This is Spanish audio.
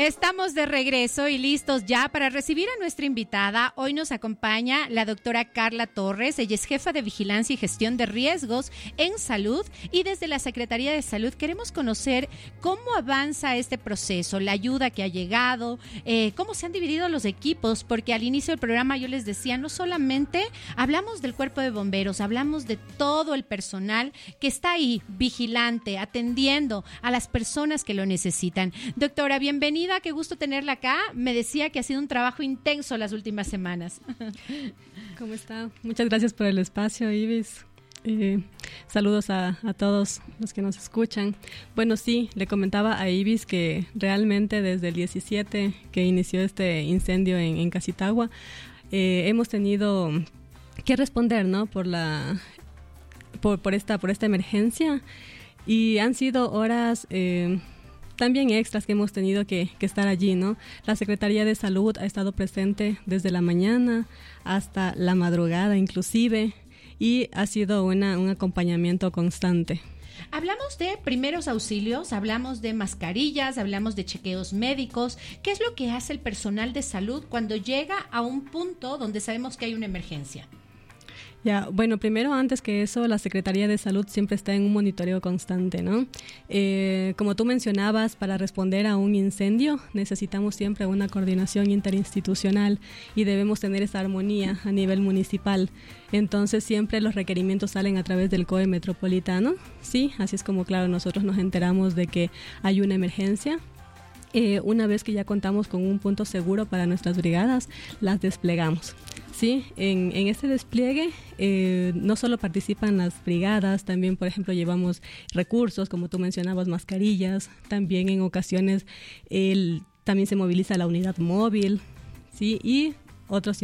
Estamos de regreso y listos ya para recibir a nuestra invitada. Hoy nos acompaña la doctora Carla Torres. Ella es jefa de Vigilancia y Gestión de Riesgos en Salud, y desde la Secretaría de Salud queremos conocer cómo avanza este proceso, la ayuda que ha llegado, cómo se han dividido los equipos, porque al inicio del programa yo les decía, no solamente hablamos del cuerpo de bomberos, hablamos de todo el personal que está ahí, vigilante, atendiendo a las personas que lo necesitan. Doctora, bienvenida. Qué gusto tenerla acá. Me decía que ha sido un trabajo intenso las últimas semanas. ¿Cómo está? Muchas gracias por el espacio, Ibis. Saludos a todos los que nos escuchan. Bueno, sí, le comentaba a Ibis que realmente desde el 17 que inició este incendio en Casitagua, hemos tenido que responder, ¿no? por esta emergencia, y han sido horas también extras que hemos tenido que estar allí, ¿no? La Secretaría de Salud ha estado presente desde la mañana hasta la madrugada inclusive, y ha sido un acompañamiento constante. Hablamos de primeros auxilios, hablamos de mascarillas, hablamos de chequeos médicos. ¿Qué es lo que hace el personal de salud cuando llega a un punto donde sabemos que hay una emergencia? Ya, bueno, primero, antes que eso, la Secretaría de Salud siempre está en un monitoreo constante, ¿no? Como tú mencionabas, para responder a un incendio necesitamos siempre una coordinación interinstitucional y debemos tener esa armonía a nivel municipal. Entonces, siempre los requerimientos salen a través del COE metropolitano, ¿sí? Así es como, claro, nosotros nos enteramos de que hay una emergencia. Una vez que ya contamos con un punto seguro para nuestras brigadas, las desplegamos. Sí, en este despliegue no solo participan las brigadas, también, por ejemplo, llevamos recursos, como tú mencionabas, mascarillas, también en ocasiones también se moviliza la unidad móvil, sí, y otros